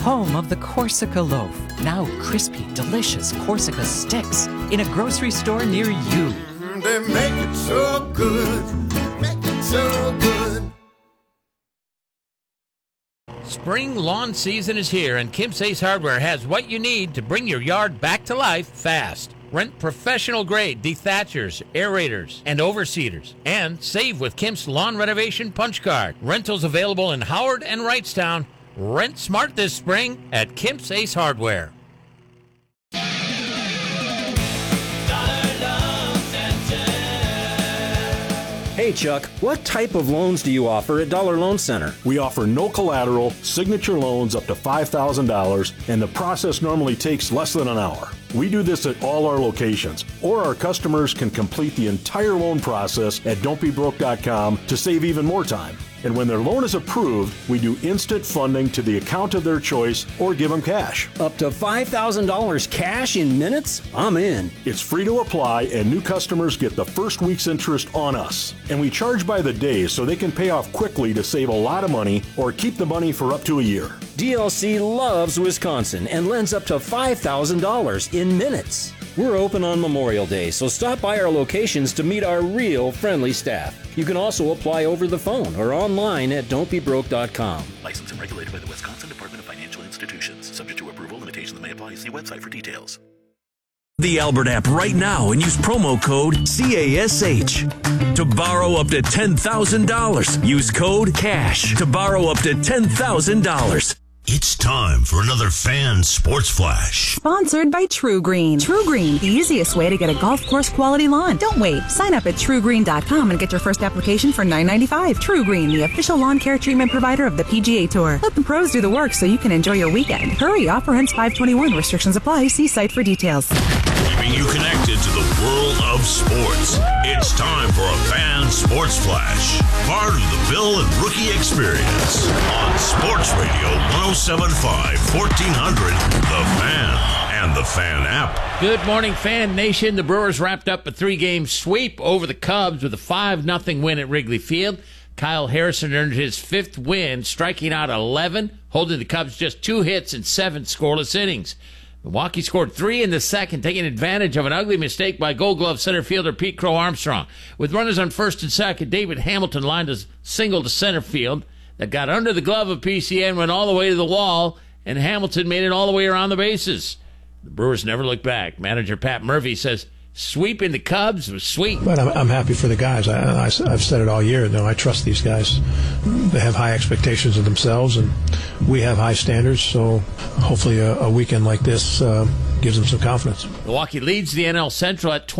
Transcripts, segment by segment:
home of the Corsica loaf. Now crispy, delicious Corsica sticks in a grocery store near you. They make it so good, make it so good. Spring lawn season is here, and Kim's Ace Hardware has what you need to bring your yard back to life fast. Rent professional-grade dethatchers, aerators, and overseeders. And save with Kim's Lawn Renovation Punch Card. Rentals available in Howard and Wrightstown. Rent smart this spring at Kim's Ace Hardware. Hey Chuck, what type of loans do you offer at Dollar Loan Center? We offer no collateral, signature loans up to $5,000, and the process normally takes less than an hour. We do this at all our locations, or our customers can complete the entire loan process at don'tbebroke.com to save even more time. And when their loan is approved, we do instant funding to the account of their choice or give them cash. Up to $5,000 cash in minutes? I'm in. It's free to apply, and new customers get the first week's interest on us. And we charge by the day so they can pay off quickly to save a lot of money or keep the money for up to a year. DLC loves Wisconsin and lends up to $5,000 in minutes. We're open on Memorial Day, so stop by our locations to meet our real friendly staff. You can also apply over the phone or online at don'tbebroke.com. Licensed and regulated by the Wisconsin Department of Financial Institutions. Subject to approval, limitations may apply. See website for details. The Albert app right now and use promo code CASH to borrow up to $10,000. Use code CASH to borrow up to $10,000. It's time for another Fan Sports Flash. Sponsored by True Green. True Green, the easiest way to get a golf course quality lawn. Don't wait. Sign up at truegreen.com and get your first application for $9.95. True Green, the official lawn care treatment provider of the PGA Tour. Let the pros do the work so you can enjoy your weekend. Hurry, offer ends 5/21. Restrictions apply. See site for details. Keeping you connected to the world of sports. It's time for a Fan Sports Flash. Part of the Bill and Rookie Experience on Sports Radio 107.5, 1400, The Fan, and the Fan app. Good morning, Fan Nation. The Brewers wrapped up a 3-game sweep over the Cubs with a 5-0 win at Wrigley Field. Kyle Harrison earned his 5th win, striking out 11, holding the Cubs just 2 hits in 7 scoreless innings. Milwaukee scored 3 in the second, taking advantage of an ugly mistake by Gold Glove center fielder Pete Crow Armstrong. With runners on first and second, David Hamilton lined a single to center field that got under the glove of PCN, went all the way to the wall, and Hamilton made it all the way around the bases. The Brewers never looked back. Manager Pat Murphy says sweeping the Cubs was sweet. But I'm happy for the guys. I've said it all year. No, I trust these guys. They have high expectations of themselves, and we have high standards. So hopefully a weekend like this gives them some confidence. Milwaukee leads the NL Central at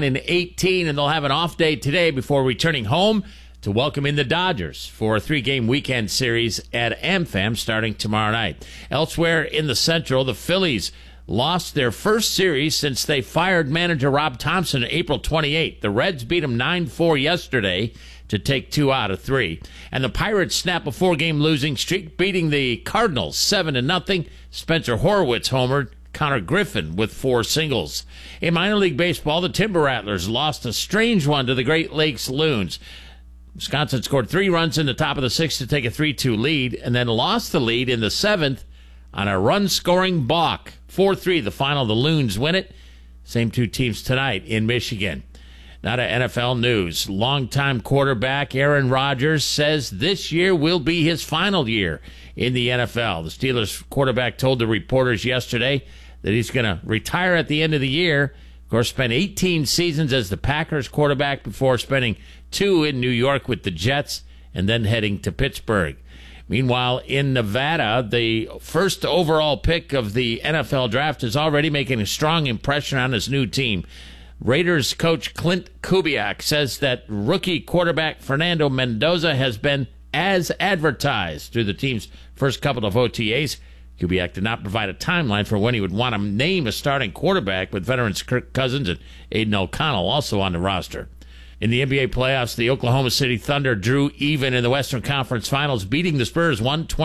29-18, and they'll have an off day today before returning home to welcome in the Dodgers for a 3-game weekend series at AmFam starting tomorrow night. Elsewhere in the Central, the Phillies lost their first series since they fired manager Rob Thompson April 28. The Reds beat them 9-4 yesterday to take 2 out of 3. And the Pirates snap a 4-game losing streak, beating the Cardinals 7-0. Spencer Horwitz homered, Connor Griffin with 4 singles. In minor league baseball, the Timber Rattlers lost a strange one to the Great Lakes Loons. Wisconsin scored 3 runs in the top of the 6th to take a 3-2 lead, and then lost the lead in the 7th on a run-scoring balk. 4-3 the final. The Loons win it. Same 2 teams tonight in Michigan. Now to NFL news. Longtime quarterback Aaron Rodgers says this year will be his final year in the NFL. The Steelers quarterback told the reporters yesterday that he's going to retire at the end of the year. Of course, spent 18 seasons as the Packers quarterback before spending 2 in New York with the Jets and then heading to Pittsburgh. Meanwhile, in Nevada, the first overall pick of the NFL draft is already making a strong impression on his new team. Raiders coach Clint Kubiak says that rookie quarterback Fernando Mendoza has been as advertised through the team's first couple of OTAs. Kubiak did not provide a timeline for when he would want to name a starting quarterback, with veterans Kirk Cousins and Aiden O'Connell also on the roster. In the NBA playoffs, the Oklahoma City Thunder drew even in the Western Conference Finals, beating the Spurs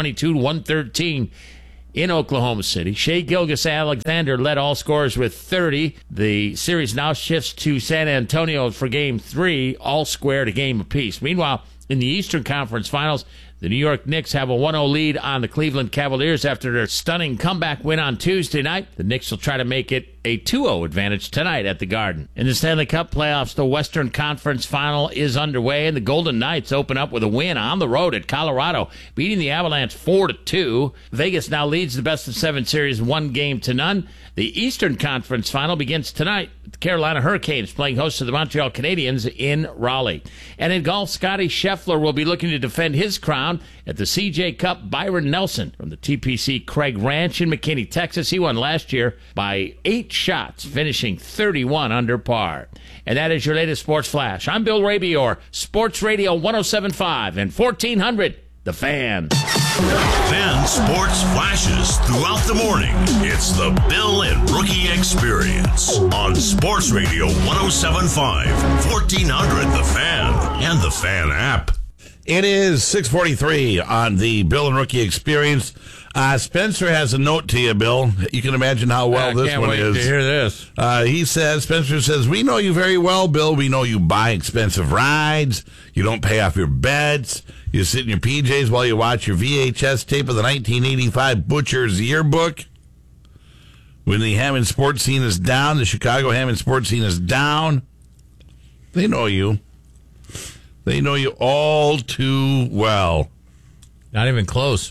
122-113 in Oklahoma City. Shai Gilgeous-Alexander led all scorers with 30. The series now shifts to San Antonio for Game 3, all square to game apiece. Meanwhile, in the Eastern Conference Finals, The New York Knicks have a 1-0 lead on the Cleveland Cavaliers after their stunning comeback win on Tuesday night. The Knicks will try to make it a 2-0 advantage tonight at the Garden. In the Stanley Cup playoffs, the Western Conference Final is underway, and the Golden Knights open up with a win on the road at Colorado, beating the Avalanche 4-2. Vegas now leads the best-of-7 series 1-0. The Eastern Conference Final begins tonight. The Carolina Hurricanes playing host to the Montreal Canadiens in Raleigh. And in golf, Scotty Scheffler will be looking to defend his crown at the CJ Cup. Byron Nelson from the TPC Craig Ranch in McKinney, Texas. He won last year by 8 shots, finishing 31 under par. And that is your latest Sports Flash. I'm Bill Rabior, Sports Radio 107.5 and 1400, The Fan. Fan sports flashes throughout the morning. It's the Bill and Rookie Experience on Sports Radio 107.5, 1400 The Fan, and the Fan app. It is 6:43 on the Bill and Rookie Experience. Spencer has a note to you, Bill. You can imagine how well this one is. I can't wait to hear this. Spencer says, we know you very well, Bill. We know you buy expensive rides. You don't pay off your bets. You sit in your PJs while you watch your VHS tape of the 1985 Butcher's Yearbook. When the Hammond sports scene is down, the Chicago Hammond sports scene is down. They know you. They know you all too well. Not even close.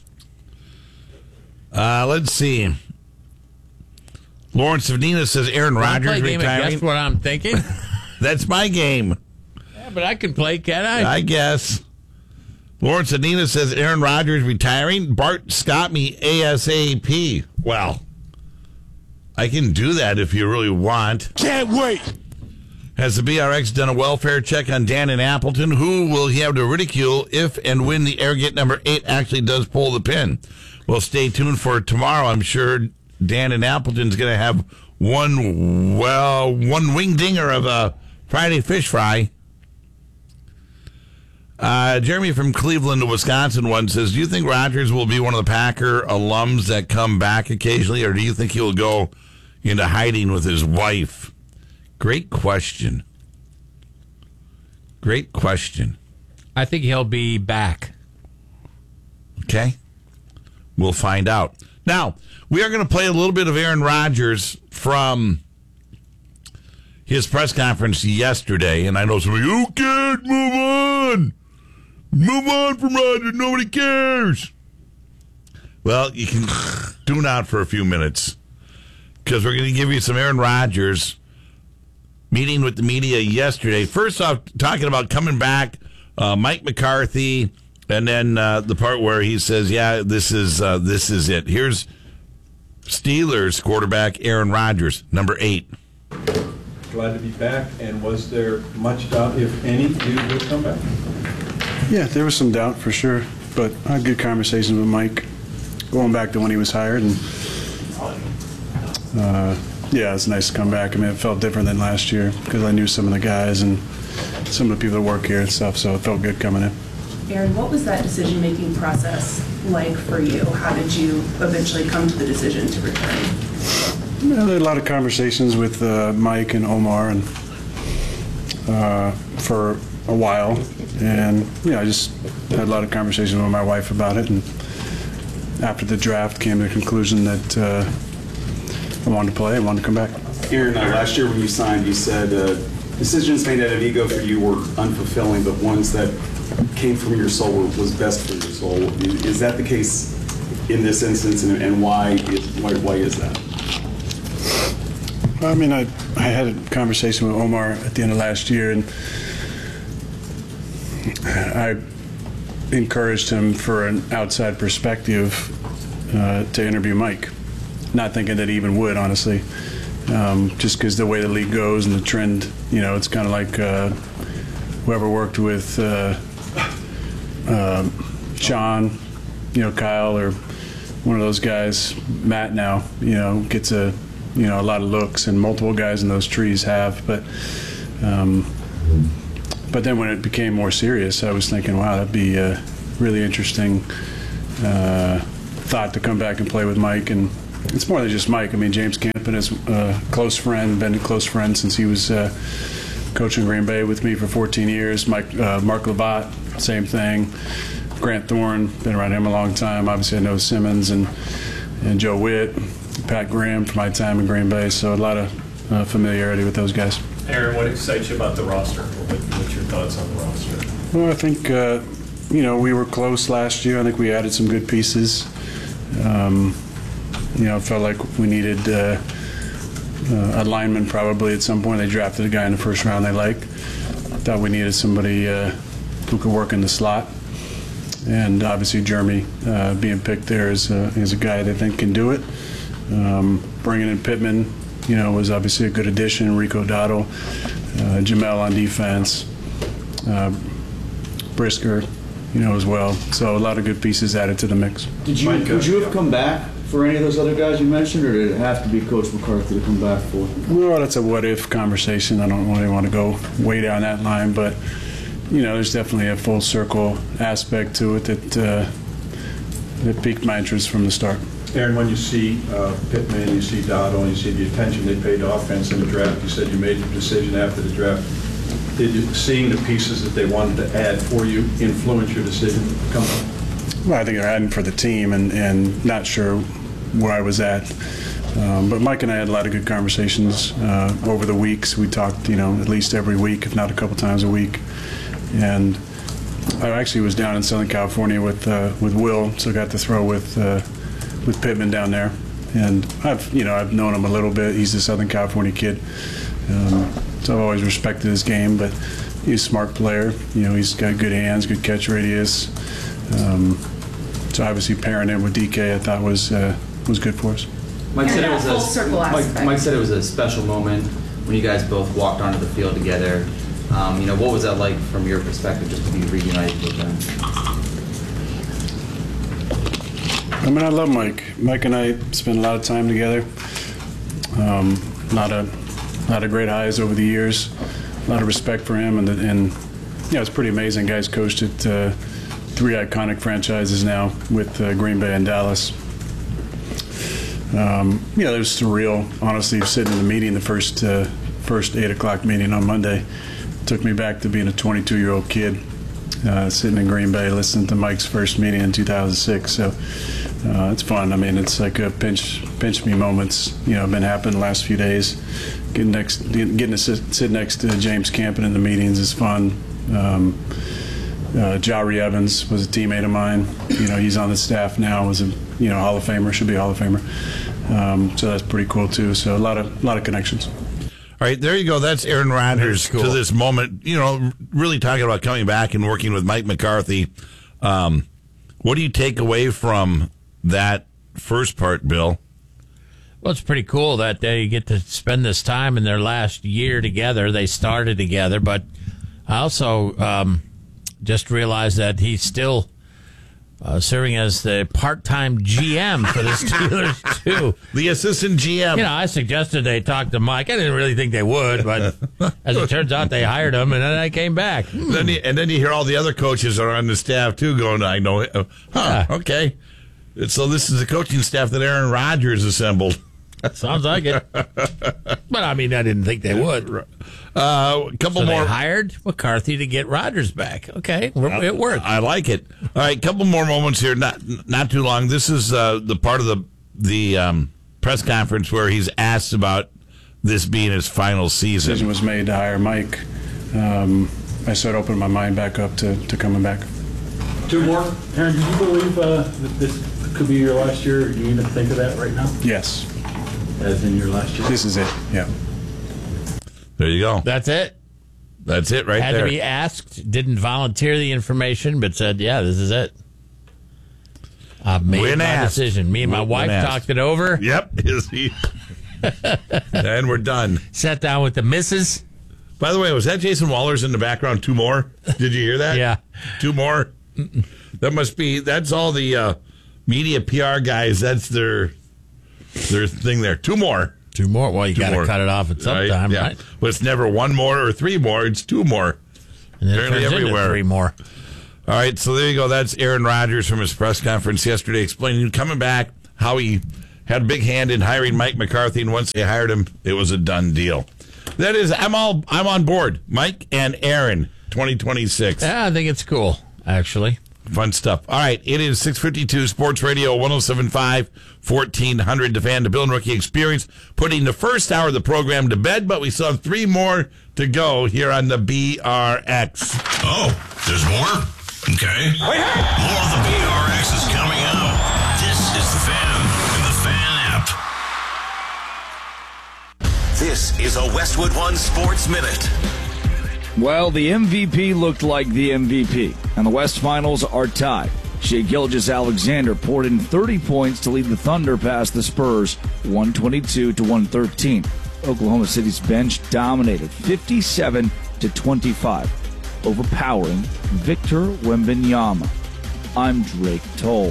Let's see. Lawrence of Nina says Aaron Rodgers retiring. Guess what I'm thinking? That's my game. Yeah, but I can play, can't I? I guess. Lawrence of Nina says Aaron Rodgers retiring. Bart Scott me ASAP. Well, I can do that if you really want. Can't wait. Has the BRX done a welfare check on Dan in Appleton? Who will he have to ridicule if and when the arrogant number 8 actually does pull the pin? Well, stay tuned for tomorrow. I'm sure Dan in Appleton's going to have one wing dinger of a Friday fish fry. Jeremy from Cleveland, Wisconsin, once says, do you think Rodgers will be one of the Packer alums that come back occasionally, or do you think he will go into hiding with his wife? Great question. Great question. I think he'll be back. Okay. We'll find out. Now, we are going to play a little bit of Aaron Rodgers from his press conference yesterday, and I know somebody, who cares? Move on. Move on from Rodgers. Nobody cares. Well, you can tune out for a few minutes because we're going to give you some Aaron Rodgers meeting with the media yesterday. First off, talking about coming back, Mike McCarthy, and then the part where he says, yeah, this is it. Here's Steelers quarterback Aaron Rodgers, number 8. Glad to be back. And was there much doubt, if any, you would come back? Yeah, there was some doubt for sure, but I had good conversations with Mike going back to when he was hired, and yeah, it's nice to come back. I mean, it felt different than last year because I knew some of the guys and some of the people that work here and stuff, so it felt good coming in. Aaron, what was that decision-making process like for you? How did you eventually come to the decision to return? There were a lot of conversations with Mike and Omar and for a while, and I just had a lot of conversations with my wife about it, and after the draft came to the conclusion that I wanted to play, I wanted to come back. Aaron, last year when you signed, you said decisions made out of ego for you were unfulfilling, but ones that came from your soul was best for your soul. Is that the case in this instance, and why is that? I mean, I had a conversation with Omar at the end of last year, and I encouraged him for an outside perspective to interview Mike. Not thinking that he even would, honestly, just because the way the league goes and the trend, it's kind of like whoever worked with Sean, Kyle, or one of those guys, Matt now, gets a lot of looks, and multiple guys in those trees have. But then when it became more serious, I was thinking, wow, that'd be a really interesting thought to come back and play with Mike. And it's more than just Mike. I mean, James Campen is a close friend, been a close friend since he was coaching Green Bay with me for 14 years. Mark Lavat, same thing. Grant Thorne, been around him a long time. Obviously, I know Simmons and Joe Witt, Pat Graham from my time in Green Bay, so a lot of familiarity with those guys. Aaron, what excites you about the roster? What's your thoughts on the roster? Well, I think, we were close last year. I think we added some good pieces. I felt like we needed a lineman probably at some point. They drafted a guy in the first round they liked. I thought we needed somebody who could work in the slot. And obviously Jeremy being picked there is a guy that I think can do it. Bringing in Pittman, was obviously a good addition. Rico Dotto, Jamel on defense, Brisker, as well. So a lot of good pieces added to the mix. Would you have come back for any of those other guys you mentioned, or did it have to be Coach McCarthy to come back for? Well, that's a what-if conversation. I don't really want to go way down that line, but there's definitely a full circle aspect to it that piqued my interest from the start. Aaron, when you see Pittman, you see Dotto, and you see the attention they paid to offense in the draft, you said you made your decision after the draft. Did you, seeing the pieces that they wanted to add for you, influence your decision to come up? Well, I think they're adding for the team, and not sure where I was at. But Mike and I had a lot of good conversations over the weeks. We talked, at least every week, if not a couple times a week. And I actually was down in Southern California with Will, so I got to throw with Pittman down there. And I've known him a little bit. He's a Southern California kid, so I've always respected his game. But he's a smart player. He's got good hands, good catch radius. So obviously pairing him with DK, I thought was good for us. Mike said it was full circle aspect. Mike said it was a special moment when you guys both walked onto the field together. What was that like from your perspective, just to be reunited with them? I love Mike. Mike and I spent a lot of time together. A lot of great highs over the years. A lot of respect for him, and it's pretty amazing. Guys coached at 3 iconic franchises now with Green Bay and Dallas. It was surreal, honestly, sitting in the meeting, the first 8 o'clock meeting on Monday. Took me back to being a 22-year-old kid, sitting in Green Bay, listening to Mike's first meeting in 2006. So it's fun. It's like a pinch me moments. Been happening the last few days. Getting to sit next to James Campen in the meetings is fun. Jari Evans was a teammate of mine. He's on the staff now. Was a Hall of Famer. Should be a Hall of Famer. So that's pretty cool too. So a lot of connections. All right, there you go. That's Aaron Rodgers to this moment. Really talking about coming back and working with Mike McCarthy. What do you take away from that first part, Bill? Well, it's pretty cool that they get to spend this time in their last year together. They started together, but I also just realized that he's still serving as the part-time GM for the Steelers, too. The assistant GM. I suggested they talk to Mike. I didn't really think they would, but as it turns out, they hired him, and then I came back. Then you hear all the other coaches that are on the staff, too, going, I know. Okay. So this is the coaching staff that Aaron Rodgers assembled. Sounds like it. But, I didn't think they would. Couple more. They hired McCarthy to get Rodgers back. Okay, it worked. I like it. All right, couple more moments here. Not too long. This is the part of the press conference where he's asked about this being his final season. Decision was made to hire Mike. I started opening my mind back up to coming back. 2 more. Aaron, do you believe that this could be your last year? Do you even think of that right now? Yes. As in your last year? This is it, yeah. There you go. That's it? That's it right there. Had to be asked, didn't volunteer the information, but said, yeah, this is it. I've made my decision. Me and my wife talked it over. Yep. And we're done. Sat down with the missus. By the way, was that Jason Waller's in the background? 2 more? Did you hear that? Yeah. 2 more? That's all the media PR guys. That's their thing there. 2 more. 2 more. Well, you got to cut it off at some time, yeah. right? But it's never 1 more or 3 more. It's 2 more. And then apparently everywhere. 3 more. All right, so there you go. That's Aaron Rodgers from his press conference yesterday explaining coming back, how he had a big hand in hiring Mike McCarthy, and once they hired him, it was a done deal. That is, I'm on board. Mike and Aaron, 2026. Yeah, I think it's cool, actually. Fun stuff. All right, it is 6:52 Sports Radio 107.5, 1400 The Fan, the Bill and Rookie Experience, putting the first hour of the program to bed, but we still have 3 more to go here on the BRX. Oh, there's more? Okay. More of the BRX is coming up. This is The Fan and the Fan app. This is a Westwood One Sports Minute. Well, the MVP looked like the MVP, and the West Finals are tied. Shai Gilgeous-Alexander poured in 30 points to lead the Thunder past the Spurs, 122-113. Oklahoma City's bench dominated 57-25, overpowering Victor Wembanyama. I'm Drake Toll.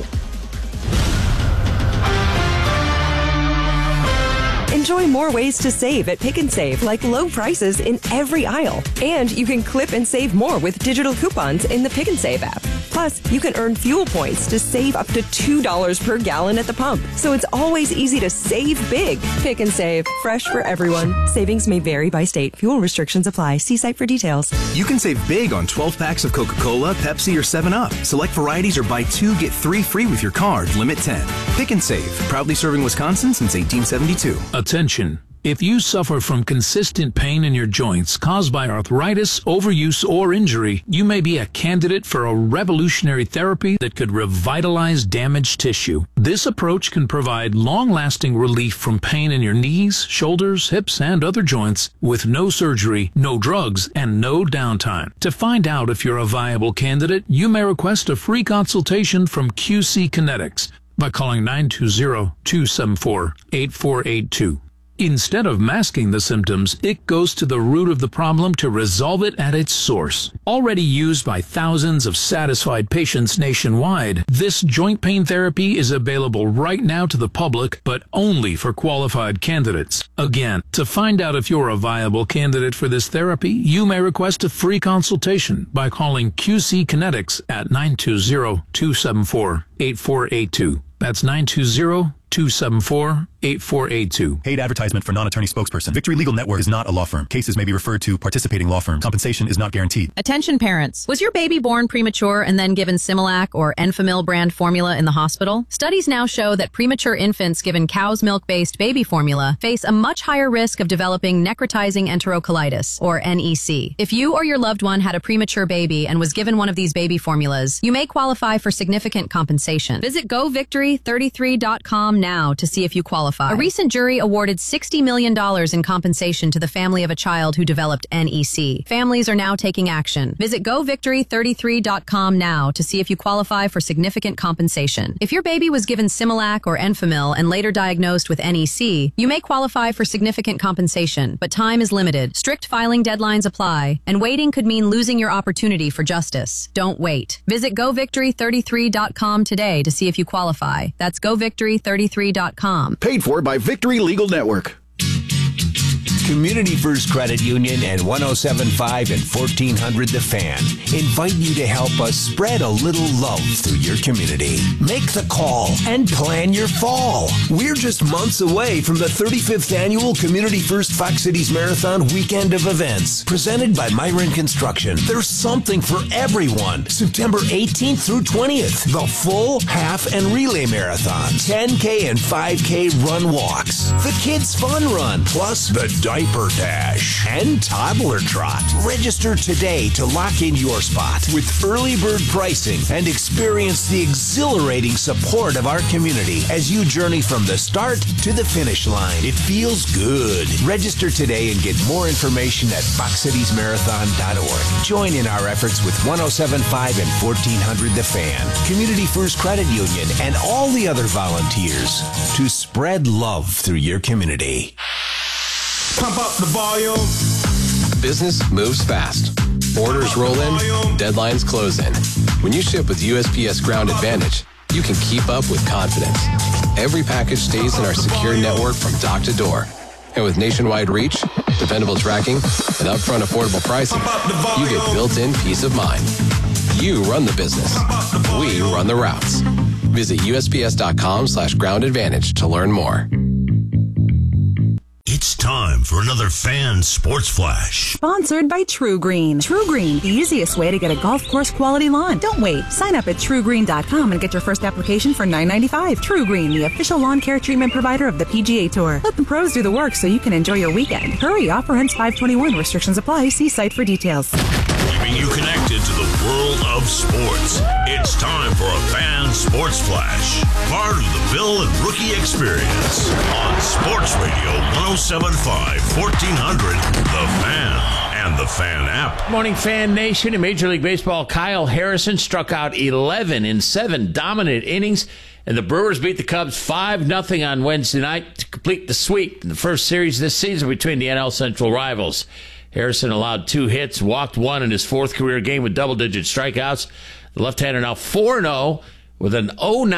Enjoy more ways to save at Pick and Save, like low prices in every aisle. And you can clip and save more with digital coupons in the Pick and Save app. Plus, you can earn fuel points to save up to $2 per gallon at the pump. So it's always easy to save big. Pick and Save, fresh for everyone. Savings may vary by state. Fuel restrictions apply. See site for details. You can save big on 12 packs of Coca-Cola, Pepsi, or 7-Up. Select varieties or buy 2, get 3 free with your card. Limit 10. Pick and Save. Proudly serving Wisconsin since 1872. Attention. If you suffer from consistent pain in your joints caused by arthritis, overuse, or injury, you may be a candidate for a revolutionary therapy that could revitalize damaged tissue. This approach can provide long-lasting relief from pain in your knees, shoulders, hips, and other joints with no surgery, no drugs, and no downtime. To find out if you're a viable candidate, you may request a free consultation from QC Kinetics by calling 920-274-8482. Instead of masking the symptoms, it goes to the root of the problem to resolve it at its source. Already used by thousands of satisfied patients nationwide, this joint pain therapy is available right now to the public, but only for qualified candidates. Again, to find out if you're a viable candidate for this therapy, you may request a free consultation by calling QC Kinetics at 920-274-8482. That's 920-274-8482. Paid advertisement for non-attorney spokesperson. Victory Legal Network is not a law firm. Cases may be referred to participating law firms. Compensation is not guaranteed. Attention parents. Was your baby born premature and then given Similac or Enfamil brand formula in the hospital? Studies now show that premature infants given cow's milk-based baby formula face a much higher risk of developing necrotizing enterocolitis, or NEC. If you or your loved one had a premature baby and was given one of these baby formulas, you may qualify for significant compensation. Visit GoVictory33.com now to see if you qualify. A recent jury awarded $60 million in compensation to the family of a child who developed NEC. Families are now taking action. Visit GoVictory33.com now to see if you qualify for significant compensation. If your baby was given Similac or Enfamil and later diagnosed with NEC, you may qualify for significant compensation, but time is limited. Strict filing deadlines apply, and waiting could mean losing your opportunity for justice. Don't wait. Visit GoVictory33.com today to see if you qualify. That's GoVictory33.com. Paid for by Victory Legal Network. Community First Credit Union and 107.5 and 1400 The Fan invite you to help us spread a little love through your community. Make the call and plan your fall. We're just months away from the 35th annual Community First Fox Cities Marathon weekend of events, presented by Myron Construction. There's something for everyone. September 18th through 20th, the full, half, and relay marathon, 10K and 5K run walks, the Kids Fun Run, plus the Diaper Dash and Toddler Trot. Register today to lock in your spot with early bird pricing and experience the exhilarating support of our community as you journey from the start to the finish line. It feels good. Register today and get more information at foxcitiesmarathon.org. Join in our efforts with 107.5 and 1400 The Fan, Community First Credit Union, and all the other volunteers to spread love through your community. Pump up the volume. Business moves fast. Orders roll in, deadlines close in. When you ship with USPS Ground Advantage, you can keep up with confidence. Every package stays in our secure network from dock to door. And with nationwide reach, dependable tracking, and upfront affordable pricing, you get built-in peace of mind. You run the business. We run the routes. Visit USPS.com/groundadvantage to learn more. It's time for another Fan Sports Flash. Sponsored by True Green. True Green, the easiest way to get a golf course quality lawn. Don't wait. Sign up at truegreen.com and get your first application for $9.95. True Green, the official lawn care treatment provider of the PGA Tour. Let the pros do the work so you can enjoy your weekend. Hurry, offer ends 5/21. Restrictions apply. See site for details. Keeping you connected to the world of sports. It's time for a Fan Sports Flash. Part of the Bill and Rookie Experience on Sports Radio 107.5, 1400, The Fan and the Fan app. Morning, Fan Nation. In Major League Baseball, Kyle Harrison struck out 11 in 7 dominant innings, and the Brewers beat the Cubs 5-0 on Wednesday night to complete the sweep in the first series this season between the NL Central rivals. Harrison allowed 2 hits, walked 1 in his 4th career game with double-digit strikeouts. The left-hander now 4-0 with an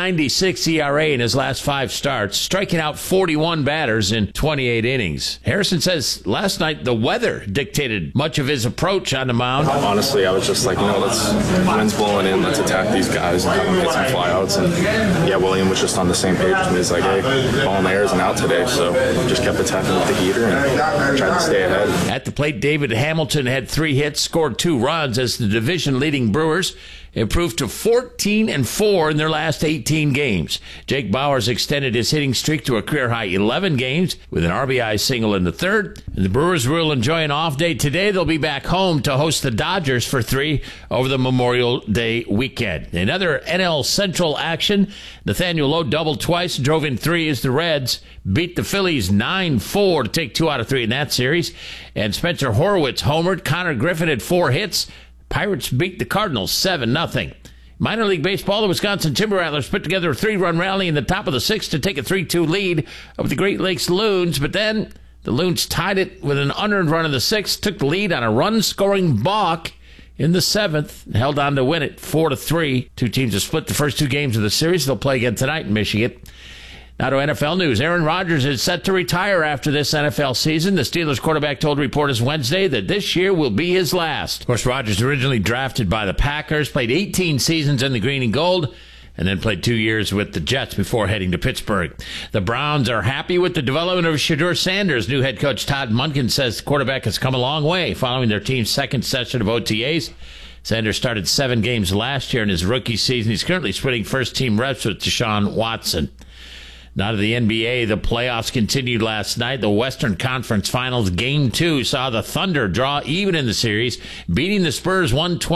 0.96 ERA in his last 5 starts, striking out 41 batters in 28 innings. Harrison says last night the weather dictated much of his approach on the mound. Honestly, I was just like, wind's blowing in, let's attack these guys and have them hit some flyouts. And yeah, William was just on the same page with me. He's like, hey, ball in the air isn't out today, so just kept attacking with the heater and tried to stay ahead. At the plate, David Hamilton had 3 hits, scored 2 runs as the division-leading Brewers improved to 14-4 in their last 18 games. Jake Bauers extended his hitting streak to a career-high 11 games with an RBI single in the 3rd. And the Brewers will enjoy an off day today. They'll be back home to host the Dodgers for 3 over the Memorial Day weekend. Another NL Central action. Nathaniel Lowe doubled twice, drove in 3 as the Reds beat the Phillies 9-4 to take 2 out of 3 in that series. And Spencer Horwitz homered. Connor Griffin had 4 hits. Pirates beat the Cardinals 7-0. Minor League Baseball, the Wisconsin Timber Rattlers put together a 3-run rally in the top of the 6th to take a 3-2 lead over the Great Lakes Loons, but then the Loons tied it with an unearned run in the 6th, took the lead on a run-scoring balk in the 7th, and held on to win it 4-3. 2 teams have split the first 2 games of the series. They'll play again tonight in Michigan. Now to NFL news. Aaron Rodgers is set to retire after this NFL season. The Steelers quarterback told reporters Wednesday that this year will be his last. Of course, Rodgers originally drafted by the Packers, played 18 seasons in the green and gold, and then played 2 years with the Jets before heading to Pittsburgh. The Browns are happy with the development of Shedeur Sanders. New head coach Todd Monken says the quarterback has come a long way following their team's 2nd session of OTAs. Sanders started 7 games last year in his rookie season. He's currently splitting first-team reps with Deshaun Watson. Now to the NBA, the playoffs continued last night. The Western Conference Finals Game 2 saw the Thunder draw even in the series, beating the Spurs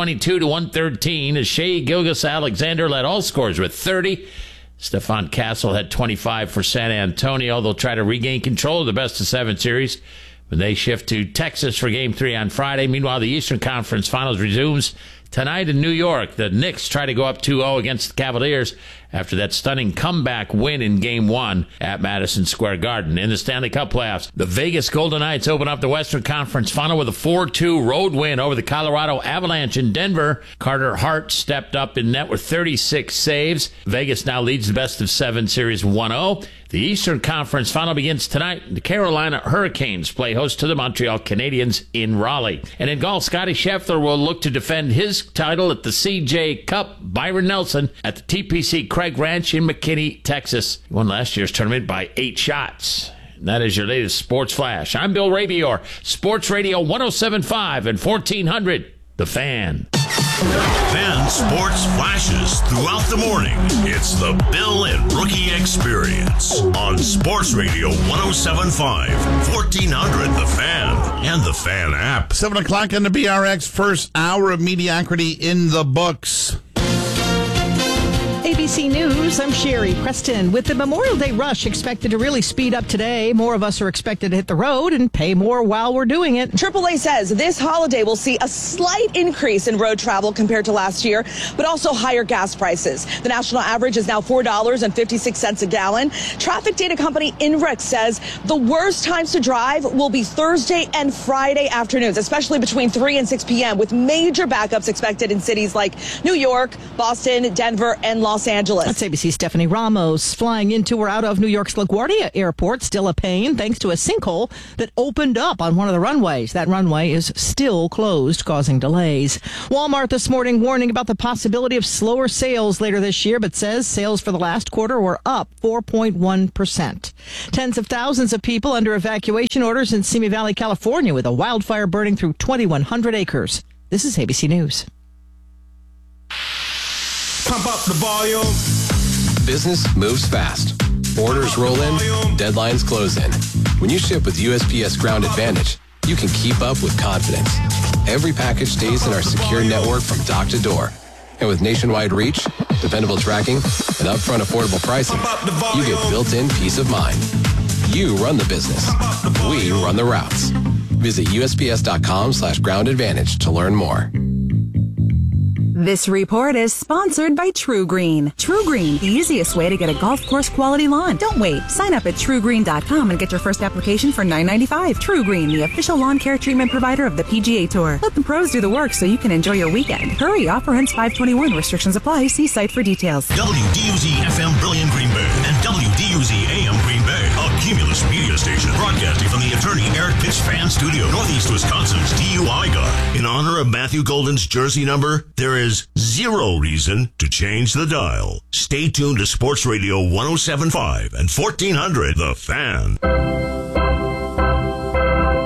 122-113 as Shai Gilgeous-Alexander led all scorers with 30. Stephon Castle had 25 for San Antonio. They'll try to regain control of the best-of-7 series when they shift to Texas for Game 3 on Friday. Meanwhile, the Eastern Conference Finals resumes tonight in New York. The Knicks try to go up 2-0 against the Cavaliers after that stunning comeback win in Game 1 at Madison Square Garden. In the Stanley Cup playoffs, the Vegas Golden Knights open up the Western Conference Final with a 4-2 road win over the Colorado Avalanche in Denver. Carter Hart stepped up in net with 36 saves. Vegas now leads the best-of-7 series 1-0. The Eastern Conference Final begins tonight. The Carolina Hurricanes play host to the Montreal Canadiens in Raleigh. And in golf, Scottie Scheffler will look to defend his title at the CJ Cup. Byron Nelson at the TPC Craig Ranch in McKinney, Texas. He won last year's tournament by 8 shots. And that is your latest Sports Flash. I'm Bill Rabior, Sports Radio 107.5 and 1400, The Fan. Fan Sports Flashes throughout the morning. It's the Bill and Rookie Experience on Sports Radio 107.5, 1400, The Fan, and the Fan app. 7 o'clock on the BRX, first hour of mediocrity in the books. ABC News, I'm Sherry Preston. With the Memorial Day rush expected to really speed up today, more of us are expected to hit the road and pay more while we're doing it. AAA says this holiday will see a slight increase in road travel compared to last year, but also higher gas prices. The national average is now $4.56 a gallon. Traffic data company INRIX says the worst times to drive will be Thursday and Friday afternoons, especially between 3 and 6 p.m., with major backups expected in cities like New York, Boston, Denver, and Los Los Angeles. That's ABC's Stephanie Ramos. Flying into or out of New York's LaGuardia Airport, still a pain thanks to a sinkhole that opened up on one of the runways. That runway is still closed, causing delays. Walmart this morning warning about the possibility of slower sales later this year, but says sales for the last quarter were up 4.1%. Tens of thousands of people under evacuation orders in Simi Valley, California, with a wildfire burning through 2,100 acres. This is ABC News. Pump up the volume. Business moves fast. Orders roll in, deadlines close in. When you ship with USPS Ground Advantage, you can keep up with confidence. Every package stays in our secure network from dock to door. And with nationwide reach, dependable tracking, and upfront affordable pricing, you get built-in peace of mind. You run the business. We run the routes. Visit USPS.com/Ground Advantage to learn more. This report is sponsored by True Green. True Green, the easiest way to get a golf course quality lawn. Don't wait. Sign up at TrueGreen.com and get your first application for $9.95. True Green, the official lawn care treatment provider of the PGA Tour. Let the pros do the work so you can enjoy your weekend. Hurry, offer ends 5/21. Restrictions apply. See site for details. WDUZ FM Brilliant Green Bay and WDUZ AM Green Bay, a Cumulus media station broadcasting from the attorney Eric Pitts Fan Studio, Northeast Wisconsin's DUI guy. In honor of Matthew Golden's jersey number, there is zero reason to change the dial. Stay tuned to Sports Radio 107.5 and 1400 The Fan.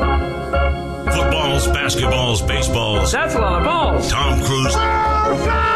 Footballs, basketballs, baseballs. That's a lot of balls. Tom Cruise.